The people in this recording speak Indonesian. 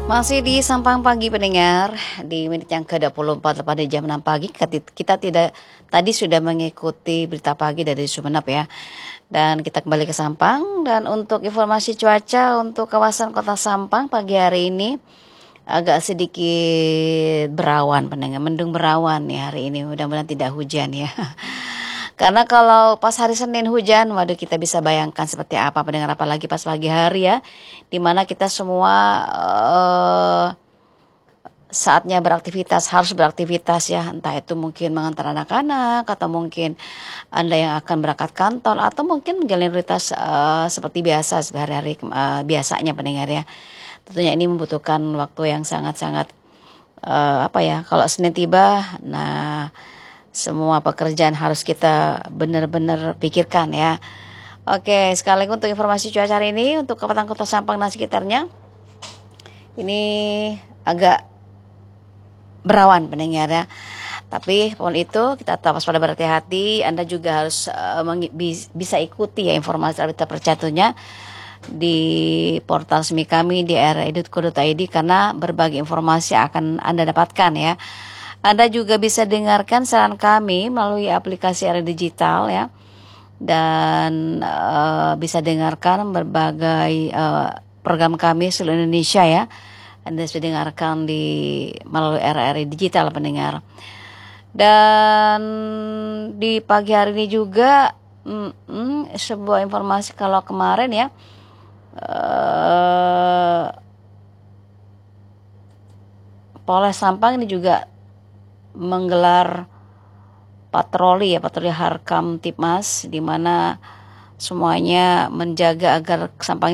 Masih di Sampang Pagi pendengar, di menit yang ke-24 pada jam 6 pagi kita tidak tadi sudah mengikuti berita pagi dari Sumeneb ya. Dan kita kembali ke Sampang dan untuk informasi cuaca untuk kawasan Kota Sampang pagi hari ini agak sedikit berawan pendengar, mendung berawan ya hari ini. Mudah-mudahan tidak hujan ya. Karena kalau pas hari Senin hujan, waduh kita bisa bayangkan seperti apa pendengar, apalagi pas pagi hari ya, dimana kita semua saatnya beraktivitas, harus beraktivitas ya, entah itu mungkin mengantar anak-anak atau mungkin Anda yang akan berangkat kantor atau mungkin menjalani rutinitas seperti biasa sehari-hari biasanya pendengar ya. Tentunya ini membutuhkan waktu yang sangat-sangat apa ya, kalau Senin tiba, nah semua pekerjaan harus kita benar-benar pikirkan ya. Oke, sekali lagi untuk informasi cuaca hari ini untuk Kabupaten Kota Sampang dan sekitarnya, ini agak berawan pendengar ya. Tapi pun itu kita tetap waspada, berhati-hati. Anda juga harus bisa ikuti ya informasi berita terpercaya di portal resmi kami di ra.co.id karena berbagai informasi akan Anda dapatkan ya. Anda juga bisa dengarkan saran kami melalui aplikasi RA Digital ya. Dan bisa dengarkan berbagai program kami seluruh Indonesia ya. Anda bisa dengarkan melalui RRI Digital pendengar. Dan di pagi hari ini juga sebuah informasi kalau kemarin ya, Polres Sampang ini juga menggelar patroli Harkam Tipmas, di mana semuanya menjaga agar Sampang